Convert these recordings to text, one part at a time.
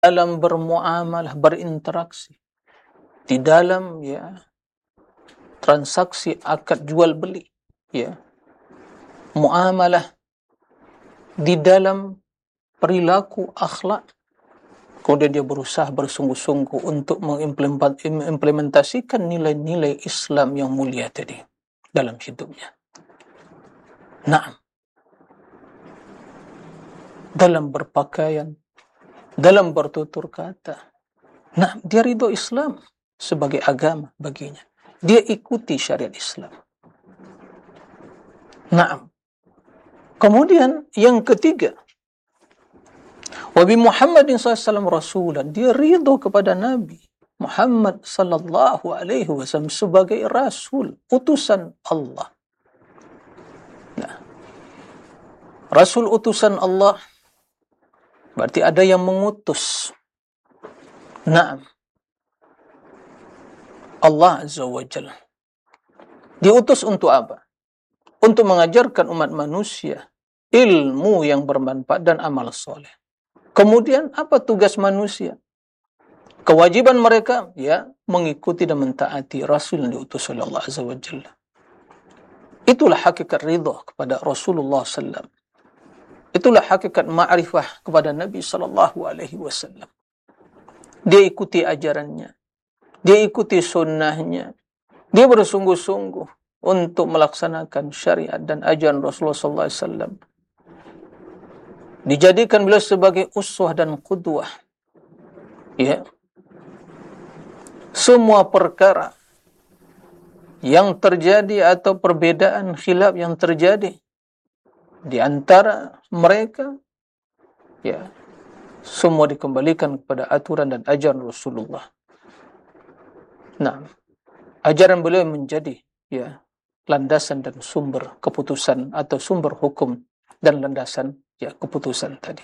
dalam bermuamalah, berinteraksi, di dalam transaksi akad jual beli, muamalah, di dalam perilaku akhlak, kemudian dia berusaha bersungguh-sungguh untuk mengimplementasikan nilai-nilai Islam yang mulia tadi dalam hidupnya. Naam. Dalam berpakaian, dalam bertutur kata. Nah, dia ridho Islam sebagai agama baginya. Dia ikuti syariat Islam. Naam. Kemudian yang ketiga, wa bi Muhammadin SAW rasulan, dia ridho kepada Nabi Muhammad sallallahu alaihi wasallam sebagai rasul, utusan Allah. Nah, rasul utusan Allah berarti ada yang mengutus. Naam. Allah Azza wa Jalla. Diutus untuk apa? Untuk mengajarkan umat manusia ilmu yang bermanfaat dan amal soleh. Kemudian apa tugas manusia? Kewajiban mereka mengikuti dan mentaati Rasul yang diutus oleh Allah Azza wa Jalla. Itulah hakikat ridha kepada Rasulullah SAW. Itulah hakikat ma'rifah kepada Nabi SAW. Dia ikuti ajarannya, dia ikuti sunnahnya, dia bersungguh-sungguh untuk melaksanakan syariat dan ajaran Rasulullah SAW. Dijadikan beliau sebagai uswah dan qudwah. Semua perkara yang terjadi atau perbedaan khilaf yang terjadi di antara mereka, semua dikembalikan kepada aturan dan ajaran Rasulullah. Nah, ajaran beliau menjadi landasan dan sumber keputusan atau sumber hukum dan landasan keputusan tadi.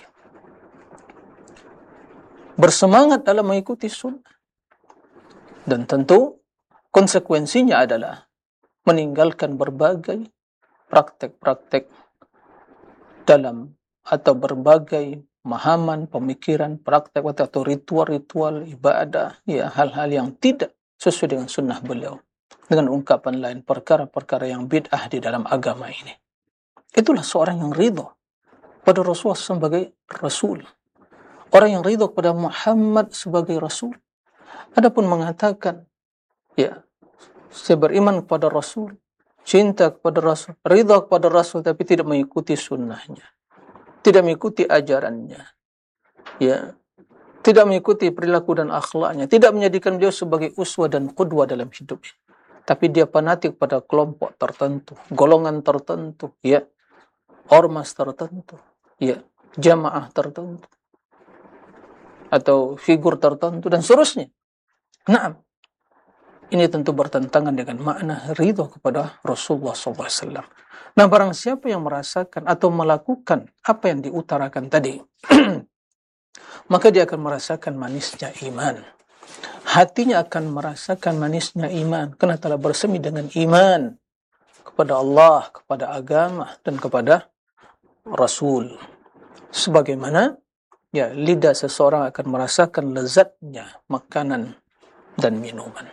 Bersemangat dalam mengikuti sunnah, dan tentu konsekuensinya adalah meninggalkan berbagai praktek-praktek dalam atau berbagai pemahaman, pemikiran, praktek atau ritual-ritual ibadah, hal-hal yang tidak sesuai dengan sunnah beliau. Dengan ungkapan lain, perkara-perkara yang bid'ah di dalam agama ini. Itulah seorang yang ridho pada Rasulullah sebagai Rasul. Orang yang ridho kepada Muhammad sebagai Rasul. Adapun mengatakan, saya beriman kepada Rasul, cinta kepada Rasul, ridha kepada Rasul, tapi tidak mengikuti sunnahnya, tidak mengikuti ajarannya, tidak mengikuti perilaku dan akhlaknya, tidak menjadikan beliau sebagai uswah dan qudwah dalam hidupnya, tapi dia fanatik pada kelompok tertentu, golongan tertentu, ormas tertentu, jamaah tertentu, atau figur tertentu, dan seterusnya. Naam. Ini tentu bertentangan dengan makna ridho kepada Rasulullah SAW. Nah, barang siapa yang merasakan atau melakukan apa yang diutarakan tadi, maka dia akan merasakan manisnya iman. Hatinya akan merasakan manisnya iman, karena telah bersemi dengan iman kepada Allah, kepada agama, dan kepada Rasul. Sebagaimana lidah seseorang akan merasakan lezatnya makanan dan minuman.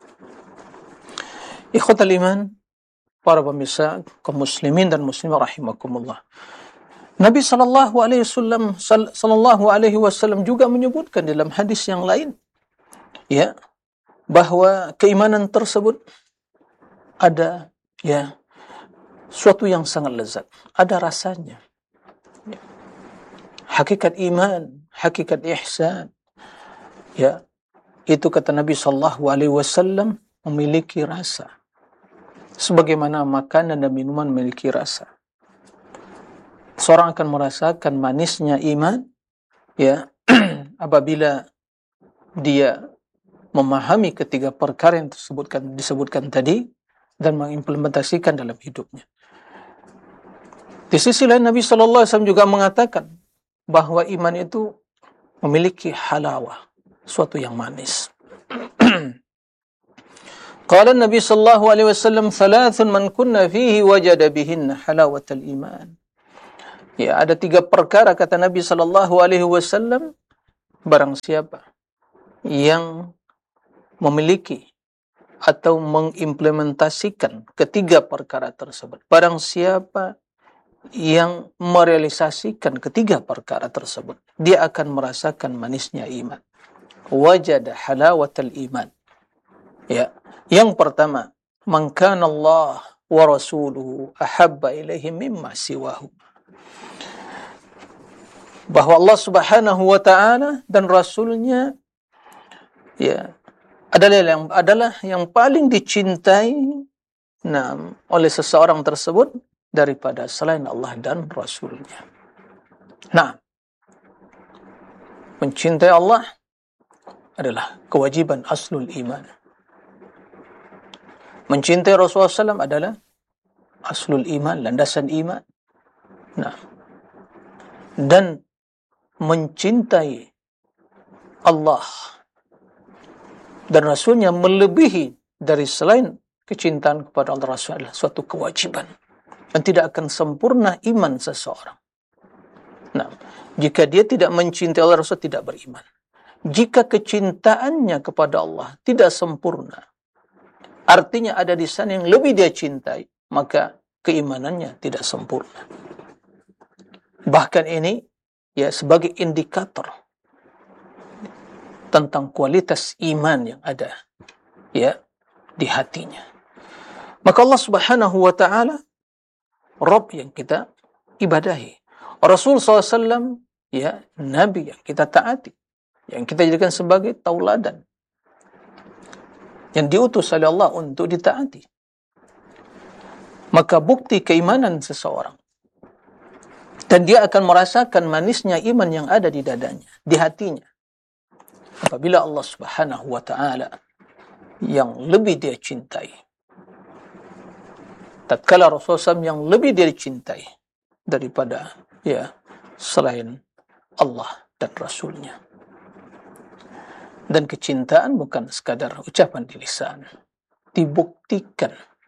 Ikhwatal iman, para pemirsa kaum muslimin dan muslimah rahimakumullah. Nabi sallallahu alaihi wasallam juga menyebutkan dalam hadis yang lain, bahwa keimanan tersebut ada suatu yang sangat lezat, ada rasanya. Hakikat iman, hakikat ihsan, itu kata Nabi sallallahu alaihi wasallam memiliki rasa. Sebagaimana makanan dan minuman memiliki rasa. Seorang akan merasakan manisnya iman, apabila dia memahami ketiga perkara yang disebutkan tadi dan mengimplementasikan dalam hidupnya. Di sisi lain, Nabi sallallahu alaihi wasallam juga mengatakan bahwa iman itu memiliki halawah, suatu yang manis. Qala Nabi sallallahu alaihi wasallam, "Thalathun man kunna fihi wajada bihinna halawatal iman." Ada 3 perkara kata Nabi sallallahu alaihi wasallam barang siapa yang memiliki atau mengimplementasikan ketiga perkara tersebut, barang siapa yang merealisasikan ketiga perkara tersebut, dia akan merasakan manisnya iman. Wajada halawatal iman. Ya, yang pertama, man kana Allah wa rasuluhu ahabba ilaihi mimma siwahu. Bahwa Allah Subhanahu wa taala dan rasulnya, ya, adalah yang paling dicintai, oleh seseorang tersebut daripada selain Allah dan rasulnya. Nah, mencintai Allah adalah kewajiban aslul iman. Mencintai Rasulullah SAW adalah aslul iman, landasan iman. Nah, dan mencintai Allah dan Rasulnya melebihi dari selain kecintaan kepada Allah Rasul adalah suatu kewajiban, dan tidak akan sempurna iman seseorang. Nah, jika dia tidak mencintai Allah Rasul, tidak beriman. Jika kecintaannya kepada Allah tidak sempurna, artinya ada di sana yang lebih dia cintai, maka keimanannya tidak sempurna. Bahkan ini, ya, sebagai indikator tentang kualitas iman yang ada, ya, di hatinya. Maka Allah Subhanahu wa taala Rabb yang kita ibadahi, Rasul SAW, ya, Nabi yang kita taati, yang kita jadikan sebagai tauladan, yang diutus oleh Allah untuk ditaati. Maka bukti keimanan seseorang, dan dia akan merasakan manisnya iman yang ada di dadanya, di hatinya, apabila Allah Subhanahu wa taala yang lebih dia cintai, tatkala Rasulullah SAW yang lebih dia cintai daripada, ya, selain Allah dan Rasulnya. Dan kecintaan bukan sekadar ucapan di lisan, dibuktikan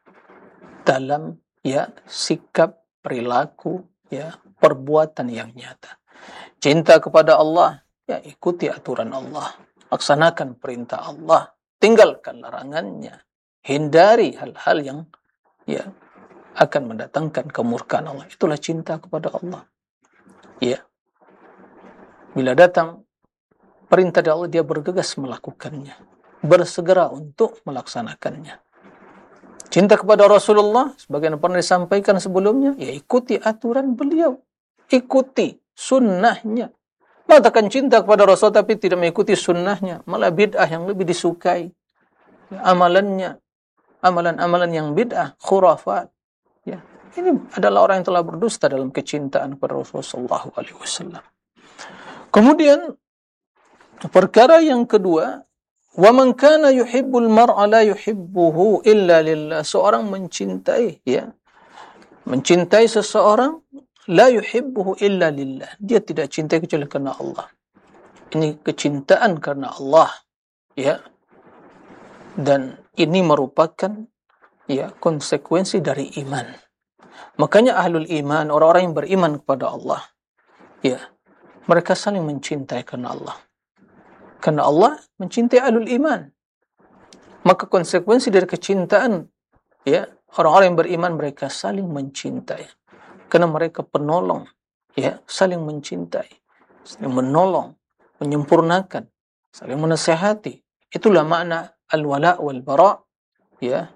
dalam, ya, sikap, perilaku, ya, perbuatan yang nyata. Cinta kepada Allah, ya, ikuti aturan Allah, laksanakan perintah Allah, tinggalkan larangannya, hindari hal-hal yang, ya, akan mendatangkan kemurkaan Allah. Itulah cinta kepada Allah. Ya, bila datang perintah dari Allah, dia bergegas melakukannya, bersegera untuk melaksanakannya. Cinta kepada Rasulullah, sebagaimana pernah disampaikan sebelumnya, ya, ikuti aturan beliau, ikuti sunnahnya. Mengatakan cinta kepada Rasul tapi tidak mengikuti sunnahnya, malah bid'ah yang lebih disukai. Amalannya, amalan-amalan yang bid'ah, khurafat. Ya, ini adalah orang yang telah berdusta dalam kecintaan kepada Rasulullah SAW. Kemudian perkara yang kedua, wa man kana yuhibbul mar'a la yuhibbuhu illa lillah. Seorang mencintai, ya, mencintai seseorang, la yuhibbuhu illa lillah, dia tidak cintai kecuali karena Allah. Ini kecintaan karena Allah, ya, dan ini merupakan, ya, konsekuensi dari iman. Makanya ahlul iman, orang-orang yang beriman kepada Allah, ya, mereka saling mencintai karena Allah. Karena Allah mencintai ahlul iman. Maka konsekuensi dari kecintaan, ya, orang-orang yang beriman, mereka saling mencintai. Karena mereka penolong, ya, saling mencintai, saling menolong, menyempurnakan, saling menasihati. Itulah makna al-wala' wal-bara', ya.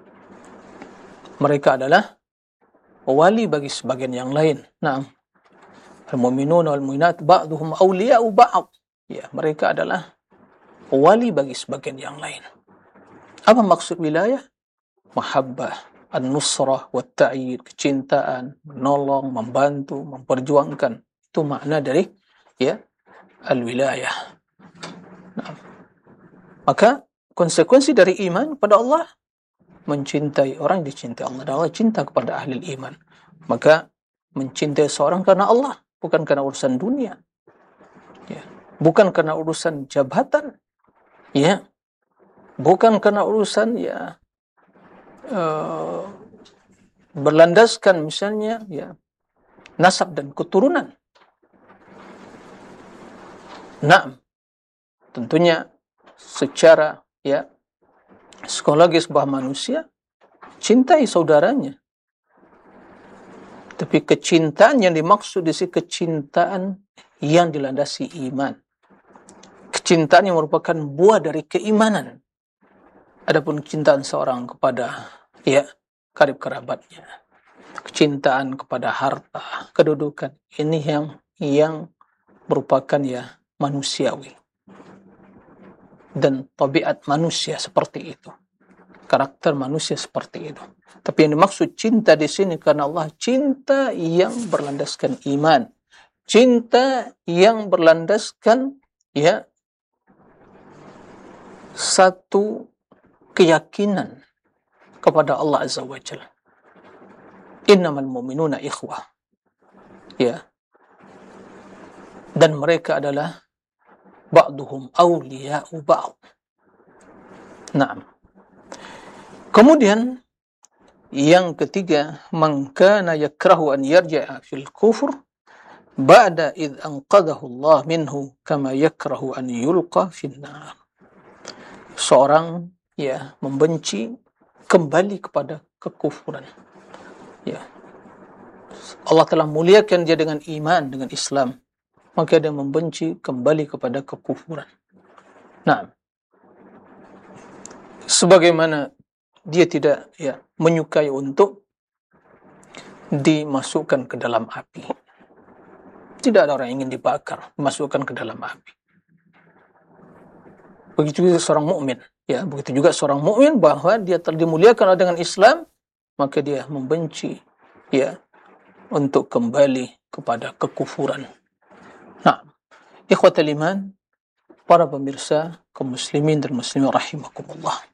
Mereka adalah wali bagi sebagian yang lain. Naam. Al-mu'minuna wal-mu'minat ba'duhum awliya'u ba'd. Ya, mereka adalah wali bagi sebagian yang lain. Apa maksud wilayah? Mahabbah, an-nusrah, wat-ta'yid, kecintaan, menolong, membantu, memperjuangkan. Itu makna dari, ya, al-wilayah. Nah, maka konsekuensi dari iman kepada Allah, mencintai orang yang dicintai Allah, dan Allah cinta kepada ahli iman. Maka mencintai seorang karena Allah, bukan karena urusan dunia, ya, bukan karena urusan jabatan, ya, bukan karena urusan, ya, berlandaskan misalnya, ya, nasab dan keturunan. Nah, tentunya secara psikologis bahwa manusia cintai saudaranya. Tapi kecintaan yang dimaksud di sini kecintaan yang dilandasi iman. Kecintaan yang merupakan buah dari keimanan. Adapun kecintaan seorang kepada karib kerabatnya, kecintaan kepada harta, kedudukan, ini yang merupakan manusiawi. Dan tabiat manusia seperti itu. Karakter manusia seperti itu. Tapi yang dimaksud cinta di sini karena Allah cinta yang berlandaskan iman. Cinta yang berlandaskan satu keyakinan kepada Allah Azza wa Jalla. Innamal mu'minuna ikhwah. Dan mereka adalah ba'duhum awliya'u ba'd. Naam. Kemudian yang ketiga, man kana yakrahu an yarja'a fil kufr ba'da id anqadahu Allah minhu kama yakrahu an yulqa fin nar. Seorang membenci kembali kepada kekufuran. Allah telah muliakan dia dengan iman, dengan Islam, maka dia membenci kembali kepada kekufuran. Nah, sebagaimana dia tidak menyukai untuk dimasukkan ke dalam api. Tidak ada orang yang ingin dibakar, dimasukkan ke dalam api. Begitu juga seorang mukmin, begitu juga seorang mukmin bahwa dia telah dimuliakan dengan Islam, maka dia membenci untuk kembali kepada kekufuran. Nah, ikhwatal iman, para pemirsa kaum muslimin dan muslimin rahimakumullah.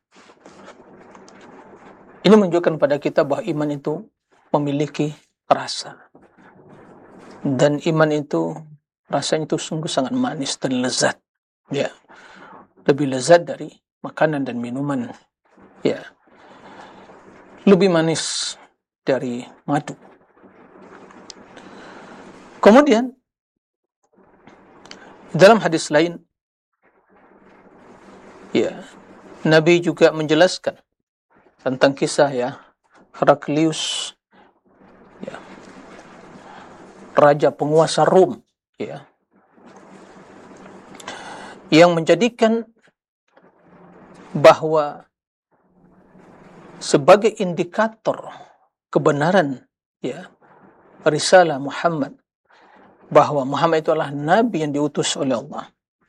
Ini menunjukkan pada kita bahwa iman itu memiliki rasa. Dan iman itu rasanya itu sungguh sangat manis dan lezat. Lebih lezat dari makanan dan minuman. Lebih manis dari madu. Kemudian dalam hadis lain Nabi juga menjelaskan tentang kisah Heraklius, raja penguasa Rom, yang menjadikan bahwa sebagai indikator kebenaran risalah Muhammad, bahwa Muhammad itu adalah Nabi yang diutus oleh Allah.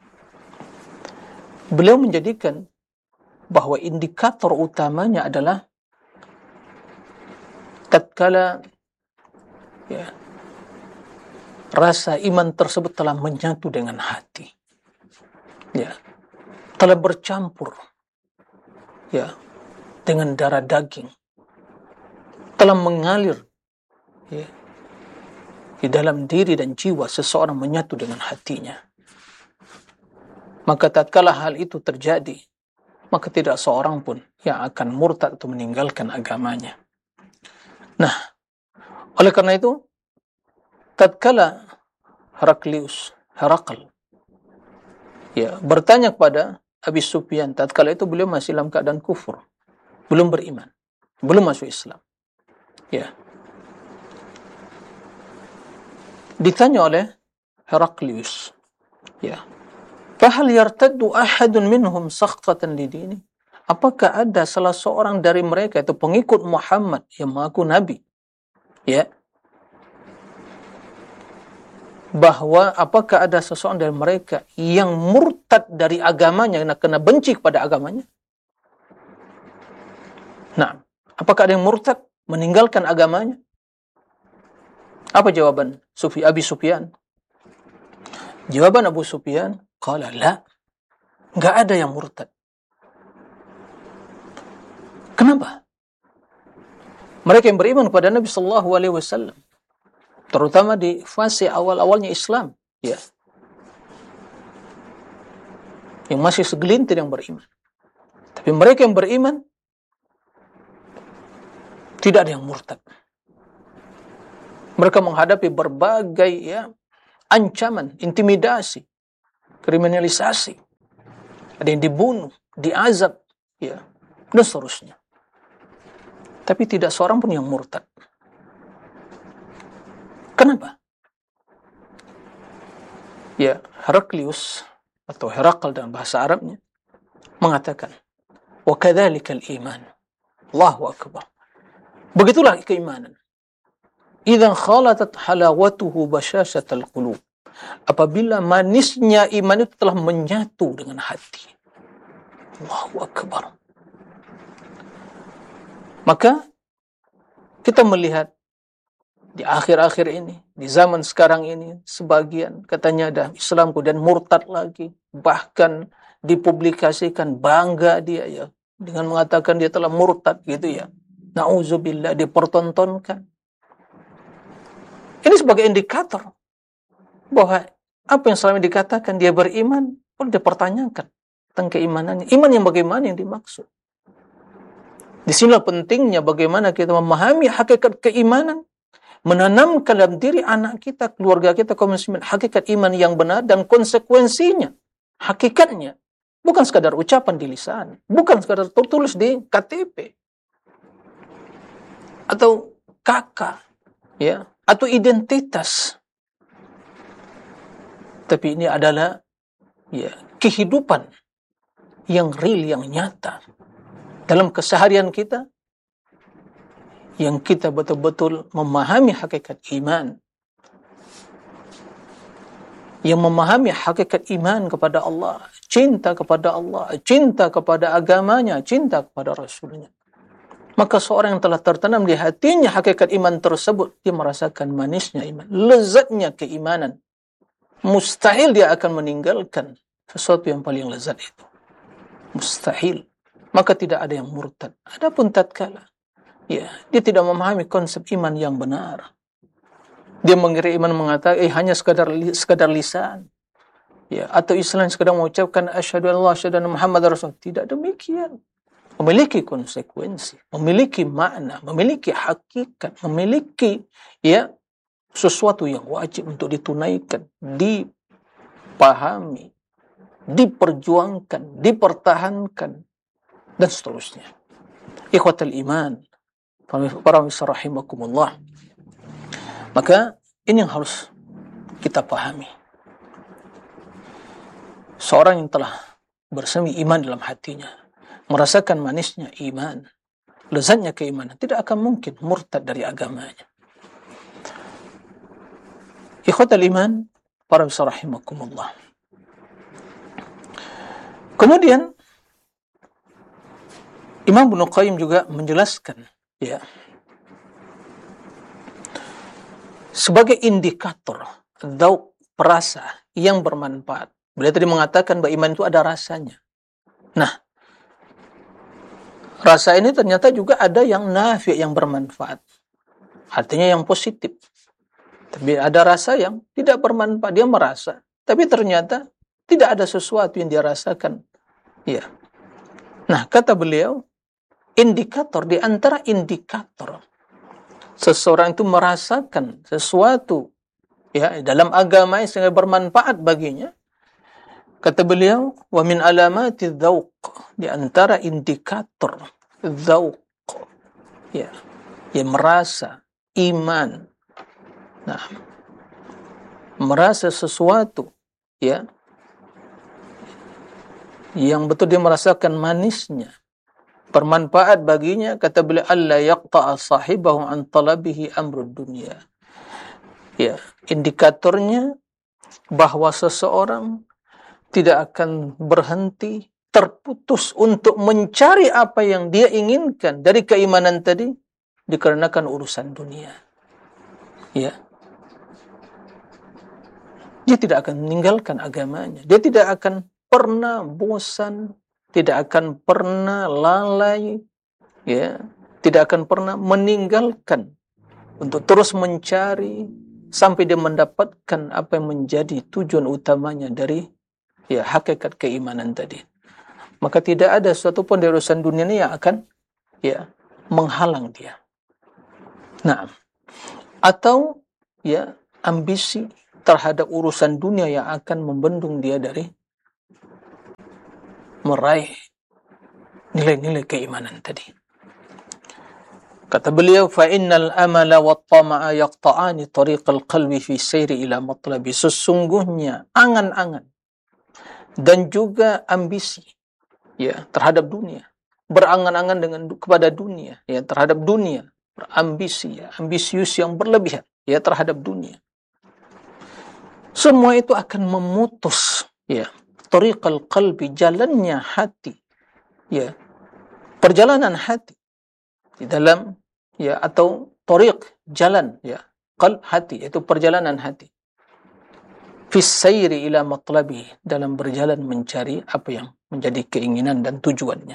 Beliau menjadikan bahwa indikator utamanya adalah tatkala rasa iman tersebut telah menyatu dengan hati, telah bercampur dengan darah daging, telah mengalir di dalam diri dan jiwa seseorang menyatu dengan hatinya. Maka tatkala hal itu terjadi, maka tidak seorang pun yang akan murtad atau meninggalkan agamanya. Nah, oleh karena itu, tatkala Herakl bertanya kepada Abi Sufyan, tatkala itu beliau masih dalam keadaan kufur, belum beriman, belum masuk Islam. Ditanya oleh Heraklius, fahal yartaddu ahadun minhum sakhtatan lidini? Apakah ada salah seorang dari mereka itu pengikut Muhammad yang mengaku Nabi, bahwa apakah ada seseorang dari mereka yang murtad dari agamanya, kena benci kepada agamanya? Nah, apakah ada yang murtad, meninggalkan agamanya? Apa jawaban Abi Sufyan? Jawaban Abu Sufyan, qala la, enggak ada yang murtad. Kenapa? Mereka yang beriman kepada Nabi sallallahu alaihi wasallam, terutama di fase awal-awalnya Islam, yang masih segelintir yang beriman. Tapi mereka yang beriman tidak ada yang murtad. Mereka menghadapi berbagai ancaman, intimidasi, kriminalisasi, ada yang dibunuh, diazab, ya, dan seterusnya. Tapi tidak seorang pun yang murtad. Kenapa? Ya, Heraklius atau Herakl dalam bahasa Arabnya mengatakan, wa kadzalikal iman. Allahu akbar. Begitulah keimanan. Idza khalatat halawatuhu basyashatal qulub. Apabila manisnya iman itu telah menyatu dengan hati. Allahu akbar. Maka kita melihat di akhir-akhir ini, di zaman sekarang ini, sebagian katanya dah Islam kemudian murtad lagi, bahkan dipublikasikan bangga dia ya dengan mengatakan dia telah murtad gitu ya. Nauzubillah, dipertontonkan. Ini sebagai indikator bahwa apa yang selama dikatakan dia beriman pun dipertanyakan tentang keimanannya. Iman yang bagaimana yang dimaksud? Di sinilah pentingnya bagaimana kita memahami hakikat keimanan, menanamkan dalam diri anak kita, keluarga kita, kaum muslimin, hakikat iman yang benar dan konsekuensinya, hakikatnya. Bukan sekadar ucapan di lisan, bukan sekadar tertulis di KTP, atau KK, ya, atau identitas. Tapi ini adalah ya, kehidupan yang real, yang nyata. Dalam keseharian kita, yang kita betul-betul memahami hakikat iman, yang memahami hakikat iman kepada Allah, cinta kepada Allah, cinta kepada agamanya, cinta kepada Rasulnya. Maka seorang yang telah tertanam di hatinya hakikat iman tersebut, dia merasakan manisnya iman, lezatnya keimanan. Mustahil dia akan meninggalkan sesuatu yang paling lezat itu. Mustahil. Maka tidak ada yang murtad. Adapun tatkala ya, dia tidak memahami konsep iman yang benar. Dia mengira iman mengatakan hanya sekadar lisan. Ya, atau Islam sekadar mengucapkan asyhadu an la asyhadu anna Muhammadar Rasul. Tidak demikian. Memiliki konsekuensi, memiliki makna, memiliki hakikat, memiliki ya sesuatu yang wajib untuk ditunaikan, dipahami, diperjuangkan, dipertahankan, dan seterusnya. Ikhwatal iman, para misal rahimakumullah. Maka ini yang harus kita pahami. Seorang yang telah bersemi iman dalam hatinya, merasakan manisnya iman, lezatnya keimanan, tidak akan mungkin murtad dari agamanya. Ikhwatal iman, para misal rahimakumullah. Kemudian Imam Ibnu Qayyim juga menjelaskan ya, sebagai indikator dzauq, perasa yang bermanfaat. Beliau tadi mengatakan bahwa iman itu ada rasanya. Nah, rasa ini ternyata juga ada yang nafi', yang bermanfaat. Artinya yang positif. Tapi ada rasa yang tidak bermanfaat, dia merasa, tapi ternyata tidak ada sesuatu yang dia rasakan. Ya. Nah, kata beliau, indikator, di antara indikator seseorang itu merasakan sesuatu ya dalam agama yang sangat bermanfaat baginya, kata beliau, wa min alamati dzauq, di antara indikator dzauq ya, yang merasa iman, nah, merasa sesuatu ya yang betul dia merasakan manisnya, bermanfaat baginya, kata beliau, alla yaqta'a sahibahu an talabihi amrud dunya. Ya, indikatornya bahwa seseorang tidak akan berhenti, terputus untuk mencari apa yang dia inginkan dari keimanan tadi dikarenakan urusan dunia. Ya. Dia tidak akan meninggalkan agamanya. Dia tidak akan pernah bosan, tidak akan pernah lalai, ya, tidak akan pernah meninggalkan untuk terus mencari sampai dia mendapatkan apa yang menjadi tujuan utamanya dari ya hakikat keimanan tadi. Maka tidak ada sesuatu pun dari urusan dunia ini yang akan ya menghalang dia. Nah, atau ya ambisi terhadap urusan dunia yang akan membendung dia dari meraih nilai-nilai keimanan tadi. Kata beliau, fa innal amala wat tama'a yaqta'ani tariqal qalbi fi sayri ila matlabi. Sesungguhnya angan-angan dan juga ambisi ya terhadap dunia, berangan-angan kepada dunia ya, terhadap dunia, berambisi ya, ambisius yang berlebihan ya terhadap dunia, semua itu akan memutus ya tariqal qalbi, jalannya hati ya, perjalanan hati di dalam ya, atau tariq, jalan ya, qalb, hati, itu perjalanan hati, fis sayri ila matlabi, dalam berjalan mencari apa yang menjadi keinginan dan tujuannya.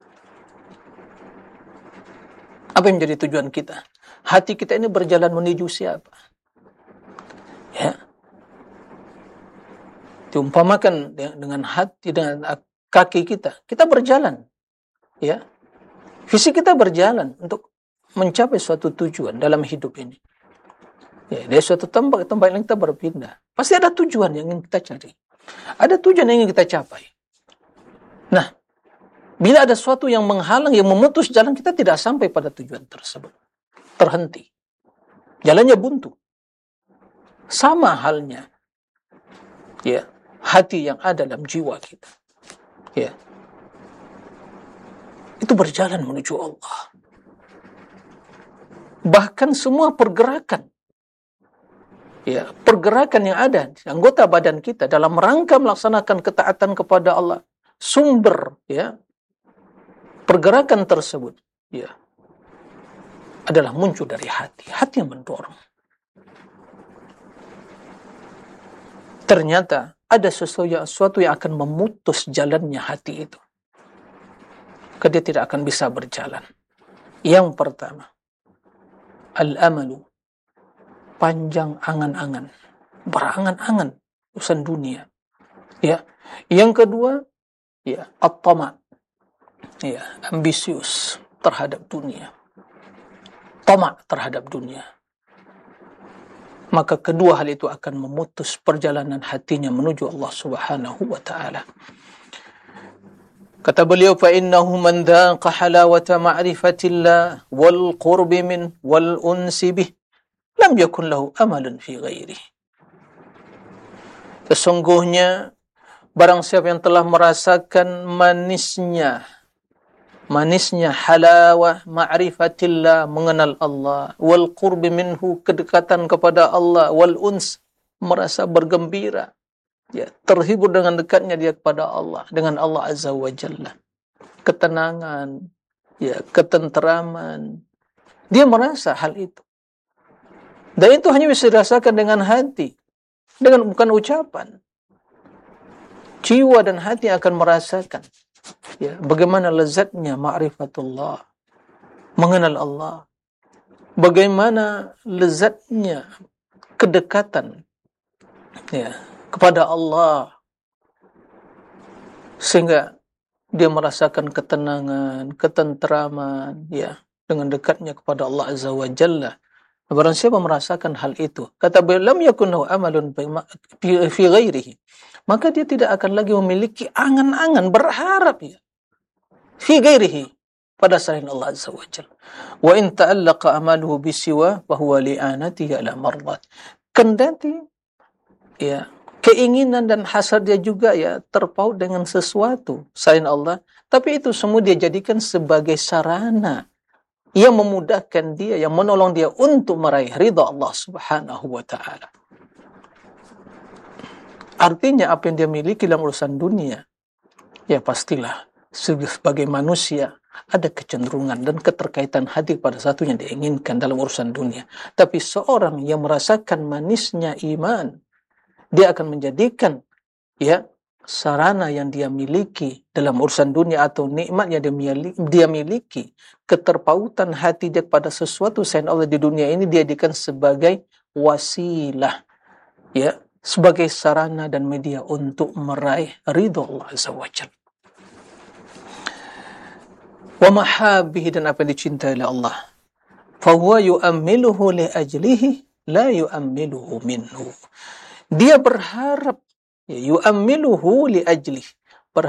Apa yang menjadi tujuan kita? Hati kita ini berjalan menuju siapa? Ya. Diumpamakan dengan hati, dengan kaki kita. Kita berjalan. Ya. Fisik kita berjalan untuk mencapai suatu tujuan dalam hidup ini. Ya, dari suatu tempat ke tempat yang kita berpindah. Pasti ada tujuan yang ingin kita cari. Ada tujuan yang ingin kita capai. Nah, bila ada sesuatu yang menghalang, yang memutus jalan, kita tidak sampai pada tujuan tersebut. Terhenti. Jalannya buntu. Sama halnya ya, hati yang ada dalam jiwa kita. Ya. Itu berjalan menuju Allah. Bahkan semua pergerakan ya, pergerakan yang ada di anggota badan kita dalam rangka melaksanakan ketaatan kepada Allah, sumber ya pergerakan tersebut ya adalah muncul dari hati. Hati yang mendorong. Ternyata ada sesuatu yang akan memutus jalannya hati itu. Maka dia tidak akan bisa berjalan. Yang pertama, al-amalu, panjang angan-angan, berangan-angan urusan dunia. Ya. Yang kedua, ya, at-tama', ya, ambisius terhadap dunia. Tama' terhadap dunia. Maka kedua hal itu akan memutus perjalanan hatinya menuju Allah Subhanahu wa taala. Kata beliau, fa innahu man dhaqa halawata ma'rifatillah wal qurbi min wal unsi bih lam yakun lahu amalun fi ghairihi. Sesungguhnya barang siapa yang telah merasakan manisnya halawah ma'rifatillah, mengenal Allah, wal qurbi minhu, kedekatan kepada Allah, wal uns, merasa bergembira ya, terhibur dengan dekatnya dia kepada Allah, dengan Allah Azza wa Jalla, ketenangan ya, ketenteraman, dia merasa hal itu, dan itu hanya bisa dirasakan dengan hati, dengan bukan ucapan. Jiwa dan hati akan merasakan ya, bagaimana lezatnya ma'rifatullah, mengenal Allah, bagaimana lezatnya kedekatan ya kepada Allah, sehingga dia merasakan ketenangan, ketenteraman ya dengan dekatnya kepada Allah Azza wa Jalla. Barang siapa merasakan hal itu, kata beliau, lam yakun lahu amalun fi ghairihi, maka dia tidak akan lagi memiliki angan-angan, berharap ya fi ghairihi, pada selain Allah Azza wa Jalla. Wa in ta'allaqa amaluhu bisiwa fa huwa li'anatihi ala mardat. Kendati ya keinginan dan hasad dia juga ya terpaut dengan sesuatu selain Allah, tapi itu semua dia jadikan sebagai sarana yang memudahkan dia, yang menolong dia untuk meraih ridha Allah Subhanahu wa taala. Artinya apa yang dia miliki dalam urusan dunia, ya pastilah sebagai manusia ada kecenderungan dan keterkaitan hati pada satu yang diinginkan dalam urusan dunia. Tapi seorang yang merasakan manisnya iman, dia akan menjadikan ya sarana yang dia miliki dalam urusan dunia atau nikmat yang dia miliki, keterpautan hati dia kepada sesuatu selain Allah di dunia ini, dia jadikan sebagai wasilah ya, sebagai sarana dan media untuk meraih ridha Allah Azza wa Jalla. Wa mahabbihi, dan apa yang dicintai oleh Allah, fa huwa yu'ammiluhu li ajlihi la yu'ammiluhu minhu. Dia berharap ya, yu'ammiluhu li ajlihi,